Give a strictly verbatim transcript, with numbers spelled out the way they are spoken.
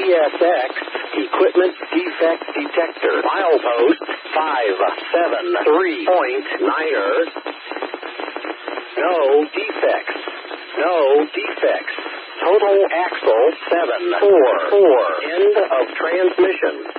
S X Equipment Defect Detector. Milepost five seven three point niner. No defects. No defects. Total axle seven four four. End of transmission.